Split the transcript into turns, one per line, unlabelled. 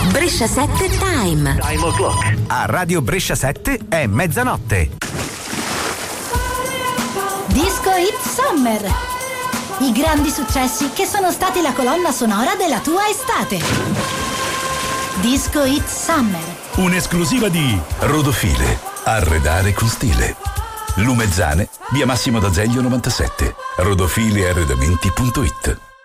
Brescia 7 Time.
Time o'clock.
A Radio Brescia 7 è mezzanotte.
Disco Hit Summer. I grandi successi che sono stati la colonna sonora della tua estate. Disco Hit Summer.
Un'esclusiva di Rodofile. Arredare con stile. Lumezzane, via Massimo d'Azeglio 97. Rodofilearredamenti.it.